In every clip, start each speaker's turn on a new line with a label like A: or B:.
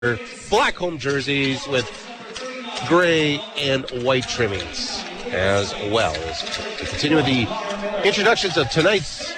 A: black home jerseys with gray and white trimmings as well. As we continue with the introductions of tonight's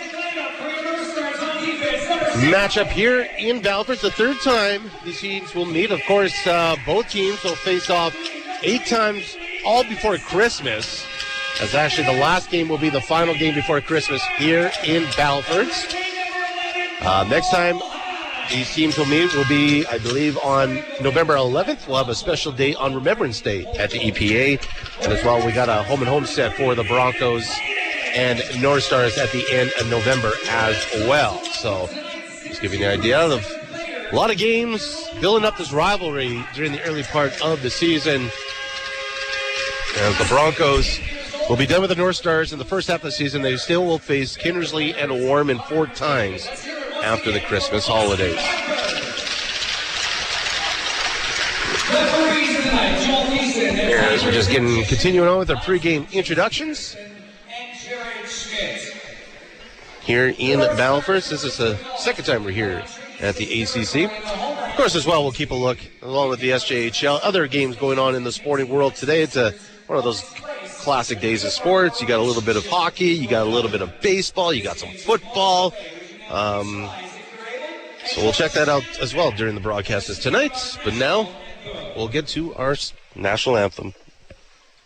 A: matchup here in Battleford. The third time these teams will meet. Of course, both teams will face off 8 times, all before Christmas. As actually the last game will be the final game before Christmas here in Battleford. Next time these teams will meet will be, I believe, on November 11th. We'll have a special day on Remembrance Day at the EPA. And as well, we got a home and home set for the Broncos and North Stars at the end of November as well. So just giving you an idea of a lot of games building up this rivalry during the early part of the season. As the Broncos will be done with the North Stars in the first half of the season, they still will face Kindersley and Warman 4 times after the Christmas holidays. As we're just continuing on with our pregame introductions here in Battleford. This is the second time we're here at the ACC. Of course, as well, we'll keep a look, along with the SJHL, other games going on in the sporting world today. It's one of those classic days of sports. You got a little bit of hockey, you got a little bit of baseball, you got some football. So we'll check that out as well during the broadcast tonight. But now we'll get to our national anthem.